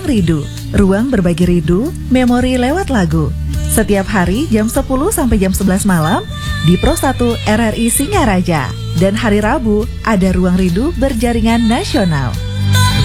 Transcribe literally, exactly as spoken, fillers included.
Ridu, ruang berbagi rindu, memori lewat lagu. Setiap hari jam sepuluh sampai jam sebelas malam di Pro satu R R I Singaraja. Dan hari Rabu ada Ruang Rindu berjaringan nasional.